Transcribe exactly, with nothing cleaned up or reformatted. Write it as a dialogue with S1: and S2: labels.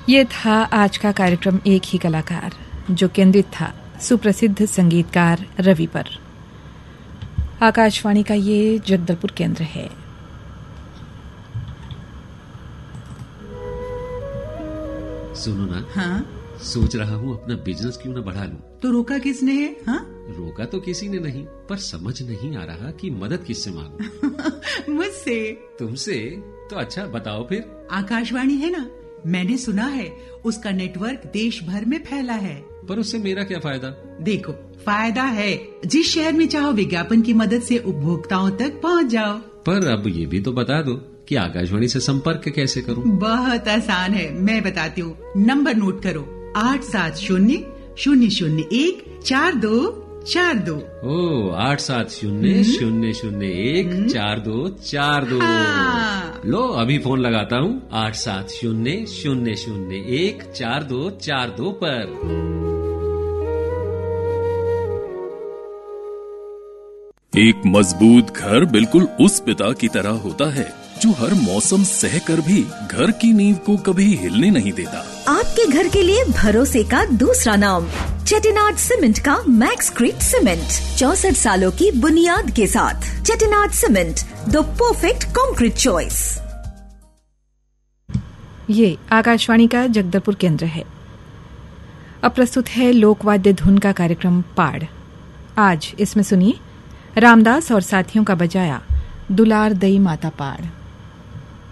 S1: ये था आज का कार्यक्रम एक ही कलाकार, जो केंद्रित था सुप्रसिद्ध संगीतकार रवि पर। आकाशवाणी का ये जगदलपुर केंद्र है।
S2: सुनो ना।
S3: हाँ?
S2: सोच रहा हूँ अपना बिजनेस क्यों ना बढ़ा लूं।
S3: तो रोका किसने है? हाँ?
S2: रोका तो किसी ने नहीं, पर समझ नहीं आ रहा कि मदद किससे मांगूं।
S3: मुझसे।
S2: तुमसे? तो अच्छा बताओ फिर।
S3: आकाशवाणी है ना, मैंने सुना है उसका नेटवर्क देश भर में फैला है।
S2: पर उससे मेरा क्या फायदा?
S3: देखो, फायदा है। जिस शहर में चाहो विज्ञापन की मदद से उपभोक्ताओं तक पहुंच जाओ।
S2: पर अब ये भी तो बता दो कि आकाशवाणी से संपर्क कैसे करूं?
S3: बहुत आसान है, मैं बताती हूँ। नंबर नोट करो, आठ सात शून्य शून्य शून्य एक चार दो चार दो।
S2: ओ, आठ सात शून्य शून्य शून्य एक चार दो चार दो।
S3: हाँ।
S2: लो अभी फोन लगाता हूँ आठ सात शून्य शून्य शून्य एक चार दो चार दो पर।
S4: एक मजबूत घर बिल्कुल उस पिता की तरह होता है जो हर मौसम सहकर भी घर की नींव को कभी हिलने नहीं देता।
S5: आपके घर के लिए भरोसे का दूसरा नाम चेटिनाड सीमेंट का मैक्सक्रीट सीमेंट। चौसठ सालों की बुनियाद के साथ Chettinad cement, the perfect concrete choice.
S1: ये आकाशवाणी का जगदलपुर केंद्र है। अब प्रस्तुत है लोकवाद्य धुन का कार्यक्रम पाड़। आज इसमें सुनिए रामदास और साथियों का बजाया दुलार दई माता पाड़।